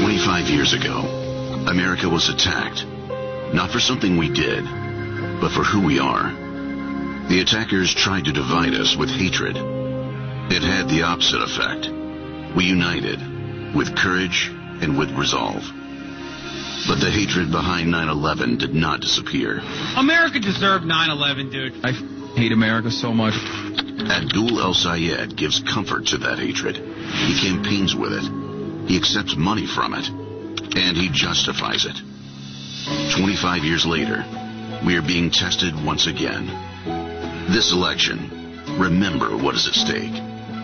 25 years ago, America was attacked, not for something we did, but for who we are. The attackers tried to divide us with hatred. It had the opposite effect. We united, with courage and with resolve. But the hatred behind 9/11 did not disappear. America deserved 9/11, dude. I hate America so much. Abdul El-Sayed gives comfort to that hatred. He campaigns with it. He accepts money from it. And he justifies it. 25 years later, we are being tested once again. This election, remember what is at stake.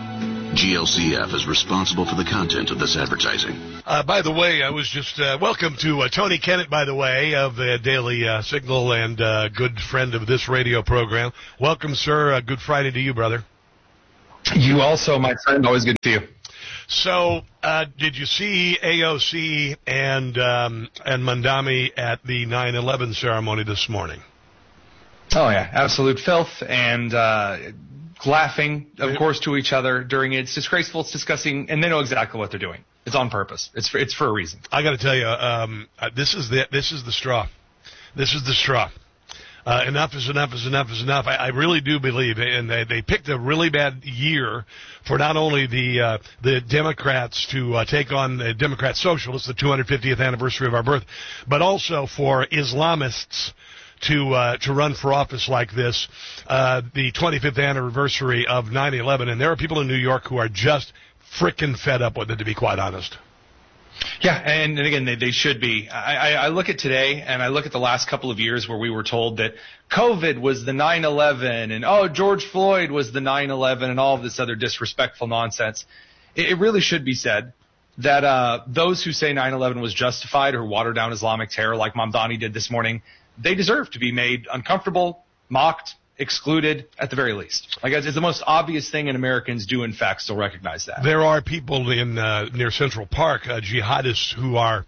GLCF is responsible for the content of this advertising. By the way, I was just welcome to Tony Kennett, by the way, of the Daily Signal and good friend of this radio program. Welcome, sir. Good Friday to you, brother. You also, my friend. Always good to see you. So, did you see AOC and Mandami at the 9/11 ceremony this morning? Oh, yeah. Absolute filth and laughing, of course, to each other during it. It's disgraceful. It's disgusting. And they know exactly what they're doing. It's on purpose. It's for a reason. I got to tell you, this is the straw. This is the straw. Enough is enough is enough is enough. I really do believe, and they picked a really bad year for not only the Democrats to take on the Democrat Socialists, the 250th anniversary of our birth, but also for Islamists to run for office like this, the 25th anniversary of 9/11. And there are people in New York who are just frickin' fed up with it, to be quite honest. Yeah, and again, they should be. I look at today, and I look at the last couple of years where we were told that COVID was the 9/11, and George Floyd was the 9/11, and all of this other disrespectful nonsense. It really should be said that those who say 9/11 was justified or water down Islamic terror like Mamdani did this morning, they deserve to be made uncomfortable, mocked, excluded, at the very least. Like, it's the most obvious thing, and Americans do, in fact, still recognize that. There are people in near Central Park, jihadists, who are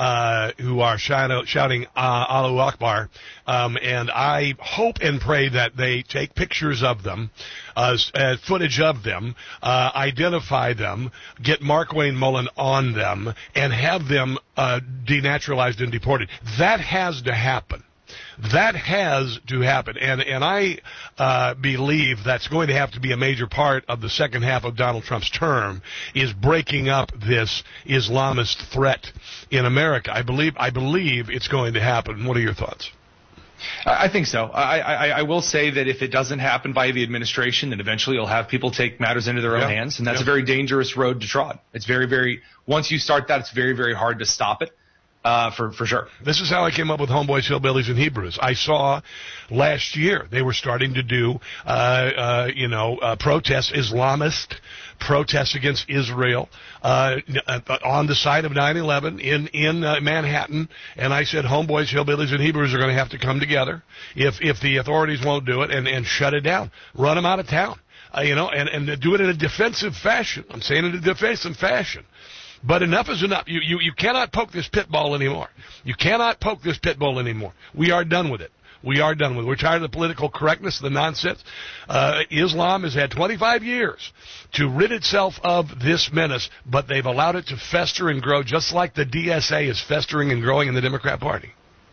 shouting Allahu Akbar, and I hope and pray that they take pictures of them, footage of them, identify them, get Mark Wayne Mullen on them, and have them denaturalized and deported. That has to happen. That has to happen, and I believe that's going to have to be a major part of the second half of Donald Trump's term, is breaking up this Islamist threat in America. I believe it's going to happen. What are your thoughts? I think so. I will say that if it doesn't happen by the administration, then eventually you'll have people take matters into their own hands, and that's a very dangerous road to trod. It's very, once you start that, it's very, very hard to stop it. For sure. This is how I came up with Homeboys, Hillbillies, and Hebrews. I saw last year they were starting to do, protests, Islamist protests against Israel, on the site of 9/11 in Manhattan. And I said, Homeboys, Hillbillies, and Hebrews are going to have to come together if the authorities won't do it and shut it down, run them out of town, and do it in a defensive fashion. I'm saying in a defensive fashion. But enough is enough. You cannot poke this pit bull anymore. You cannot poke this pit bull anymore. We are done with it. We are done with it. We're tired of the political correctness, the nonsense. Islam has had 25 years to rid itself of this menace, but they've allowed it to fester and grow just like the DSA is festering and growing in the Democrat Party.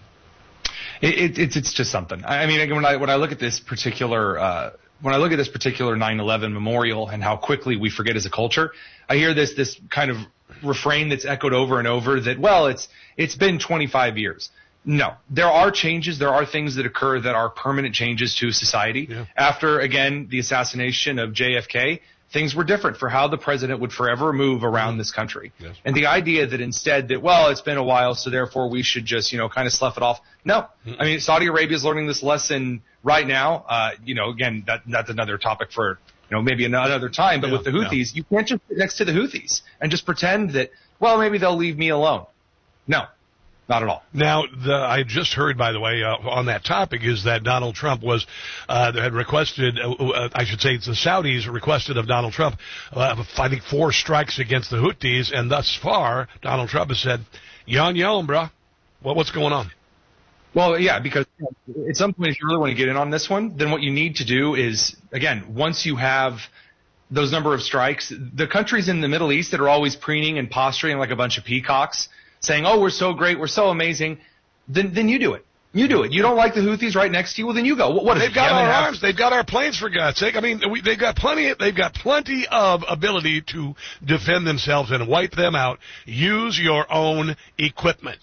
It's just something. I mean, again, when I look at this particular 9/11 memorial and how quickly we forget as a culture, I hear this kind of refrain that's echoed over and over that, well, it's been 25 years. No, there are changes. There are things that occur that are permanent changes to society. Yeah. After, again, the assassination of JFK, things were different for how the president would forever move around this country. Yes. And the idea that instead that, well, it's been a while, so therefore we should just, kind of slough it off. No. Mm-mm. I mean, Saudi Arabia is learning this lesson right now. Again, that's another topic for, maybe another time. But with the Houthis, you can't just sit next to the Houthis and just pretend that, well, maybe they'll leave me alone. No. Not at all. Now, I just heard, by the way, on that topic, is that Donald Trump had requested, I should say the Saudis requested of Donald Trump, I think 4 strikes against the Houthis, and thus far, Donald Trump has said, "You on your own, bro." What's going on? Well, yeah, because at some point, if you really want to get in on this one, then what you need to do is, again, once you have those number of strikes, the countries in the Middle East that are always preening and posturing like a bunch of peacocks, saying, "Oh, we're so great, we're so amazing," then you do it. You do it. You don't like the Houthis right next to you? Well, then you go. What they've got our arms. They've got our planes, for God's sake. I mean, they've got plenty of ability to defend themselves and wipe them out. Use your own equipment.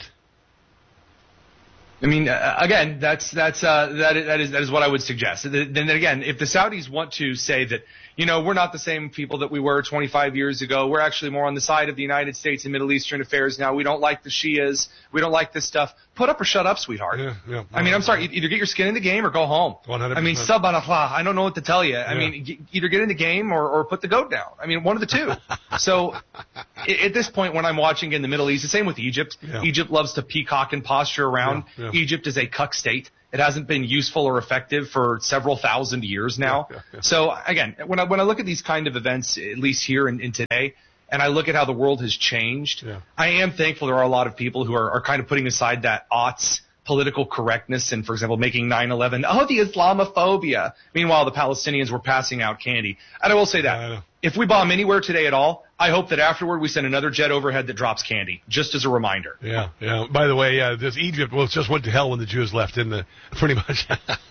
I mean, again, that is what I would suggest. Then again, if the Saudis want to say that, we're not the same people that we were 25 years ago. We're actually more on the side of the United States in Middle Eastern affairs now. We don't like the Shias. We don't like this stuff. Put up or shut up, sweetheart. Yeah. I mean, I'm sorry. Either get your skin in the game or go home. 100%. I mean, subhanallah. I don't know what to tell you. I mean, either get in the game or put the goat down. I mean, one of the two. So at this point, when I'm watching in the Middle East, the same with Egypt. Yeah. Egypt loves to peacock and posture around. Yeah. Egypt is a cuck state. It hasn't been useful or effective for several thousand years now. Yeah. So again, when I look at these kind of events, at least here in today, and I look at how the world has changed, I am thankful there are a lot of people who are kind of putting aside that aughts political correctness and, for example, making 9/11, the Islamophobia. Meanwhile, the Palestinians were passing out candy. And I will say that if we bomb anywhere today at all, I hope that afterward we send another jet overhead that drops candy, just as a reminder. Yeah. By the way, this Egypt, it just went to hell when the Jews left, didn't it? Pretty much.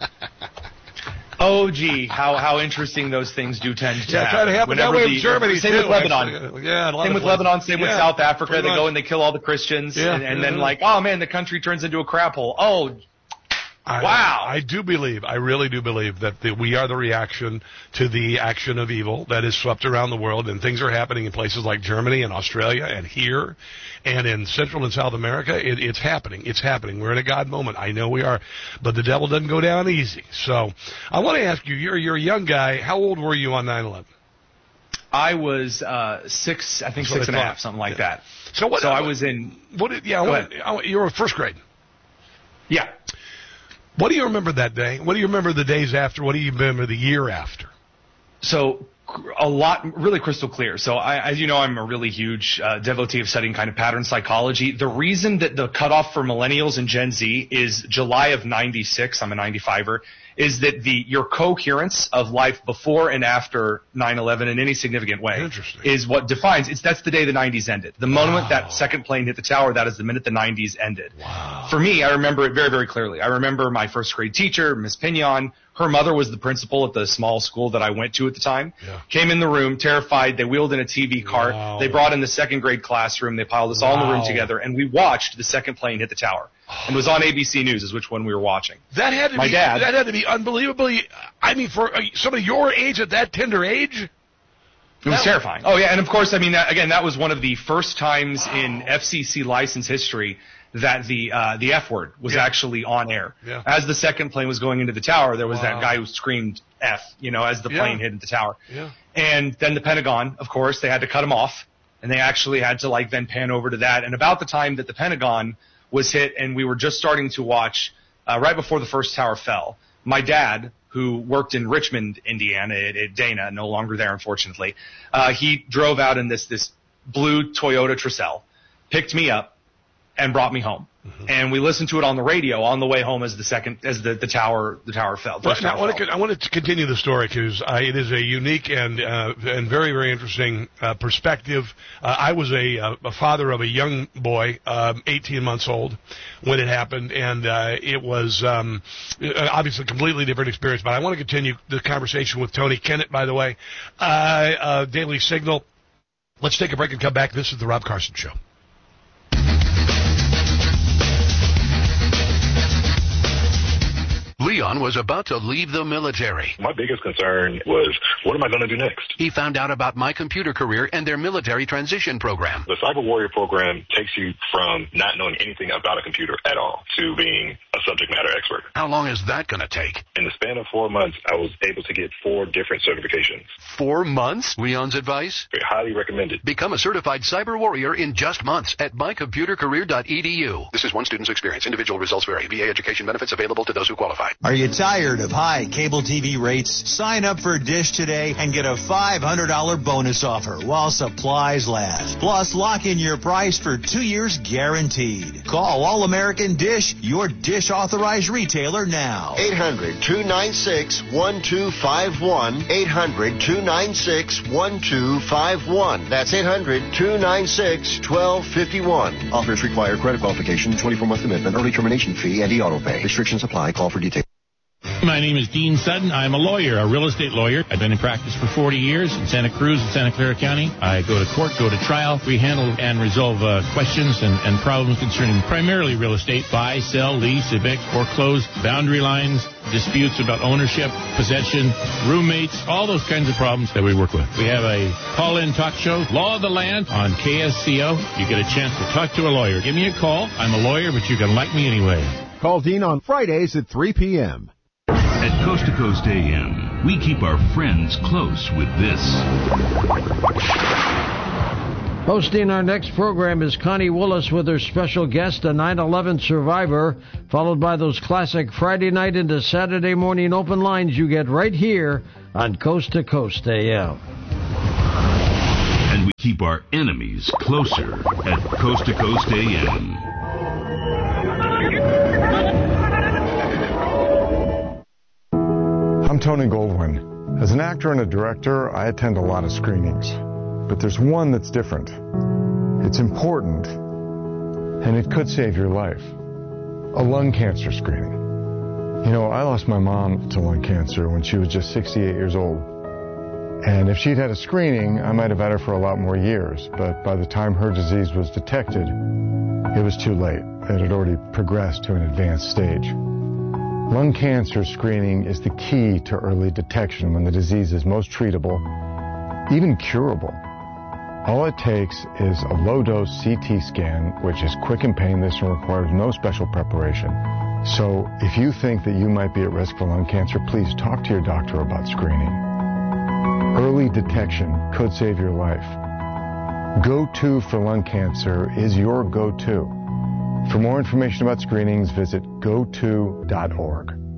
Oh, gee, how interesting those things do tend to happen. Try to happen that way in Germany, same with Lebanon. Same with Lebanon, same with South Africa. They go and they kill all the Christians, and then oh, man, the country turns into a crap hole. Oh, wow. I really do believe that we are the reaction to the action of evil that is swept around the world, and things are happening in places like Germany and Australia and here and in Central and South America. It's happening. It's happening. We're in a God moment. I know we are, but the devil doesn't go down easy. So I want to ask you, you're a young guy. How old were you on 9/11? I was 6, I think 6.5, something like that. So I was in. You were first grade. Yeah. What do you remember that day? What do you remember the days after? What do you remember the year after? So a lot, really crystal clear. So as you know, I'm a really huge devotee of studying kind of pattern psychology. The reason that the cutoff for millennials and Gen Z is July of 96, I'm a 95er, is that your coherence of life before and after 9/11 in any significant way is what defines. That's the day the 90s ended. The moment that second plane hit the tower, that is the minute the 90s ended. Wow. For me, I remember it very, very clearly. I remember my first grade teacher, Miss Pignon. Her mother was the principal at the small school that I went to at the time. Yeah. Came in the room, terrified. They wheeled in a TV cart. Wow. They brought in the second grade classroom. They piled us all in the room together, and we watched the second plane hit the tower. And it was on ABC News is which one we were watching. That had to be unbelievably, I mean, for somebody your age at that tender age? It was terrifying. Oh, yeah, and of course, I mean, that was one of the first times in FCC license history that the F word was actually on air. Yeah. As the second plane was going into the tower, there was that guy who screamed F, as the plane hit the tower. Yeah. And then the Pentagon, of course, they had to cut him off, and they actually had to then pan over to that. And about the time that the Pentagon was hit and we were just starting to watch, right before the first tower fell, my dad, who worked in Richmond, Indiana, at Dana, no longer there, unfortunately, he drove out in this blue Toyota Tercel, picked me up, and brought me home. Mm-hmm. And we listened to it on the radio on the way home as the tower fell. Now, I want to continue the story because it is a unique and very, very interesting perspective. I was a father of a young boy, 18 months old, when it happened, and it was obviously a completely different experience. But I want to continue the conversation with Tony Kennett, by the way, Daily Signal. Let's take a break and come back. This is the Rob Carson Show. Leon was about to leave the military. My biggest concern was, what am I going to do next? He found out about My Computer Career and their military transition program. The Cyber Warrior program takes you from not knowing anything about a computer at all to being a subject matter expert. How long is that going to take? In the span of 4 months, I was able to get 4 different certifications. 4 months? Leon's advice? Very highly recommended. Become a certified Cyber Warrior in just months at mycomputercareer.edu. This is one student's experience. Individual results vary. VA education benefits available to those who qualify. Are you tired of high cable TV rates? Sign up for Dish today and get a $500 bonus offer while supplies last. Plus, lock in your price for 2 years guaranteed. Call All American Dish, your Dish authorized retailer now. 800-296-1251. 800-296-1251. That's 800-296-1251. Offers require credit qualification, 24-month commitment, early termination fee, and e-auto pay. Restrictions apply. Call for details. My name is Dean Sutton. I'm a lawyer, a real estate lawyer. I've been in practice for 40 years in Santa Cruz and Santa Clara County. I go to court, go to trial. We handle and resolve questions and problems concerning primarily real estate, buy, sell, lease, evict, foreclose, boundary lines, disputes about ownership, possession, roommates, all those kinds of problems that we work with. We have a call-in talk show, Law of the Land, on KSCO. You get a chance to talk to a lawyer. Give me a call. I'm a lawyer, but you can like me anyway. Call Dean on Fridays at 3 p.m. At Coast to Coast AM, we keep our friends close with this. Hosting our next program is Connie Willis with her special guest, a 9/11 survivor, followed by those classic Friday night into Saturday morning open lines you get right here on Coast to Coast AM. And we keep our enemies closer at Coast to Coast AM. I'm Tony Goldwyn. As an actor and a director, I attend a lot of screenings. But there's one that's different. It's important, and it could save your life. A lung cancer screening. You know, I lost my mom to lung cancer when she was just 68 years old. And if she'd had a screening, I might have had her for a lot more years. But by the time her disease was detected, it was too late. It had already progressed to an advanced stage. Lung cancer screening is the key to early detection when the disease is most treatable, even curable. All it takes is a low-dose CT scan, which is quick and painless and requires no special preparation. So if you think that you might be at risk for lung cancer, please talk to your doctor about screening. Early detection could save your life. Go-To for lung cancer is your go-to. For more information about screenings, visit goto.org.